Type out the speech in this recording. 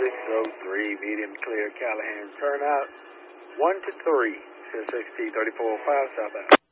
603, medium clear, Callahan turnout, 1 to 3, 6T 3405 southbound.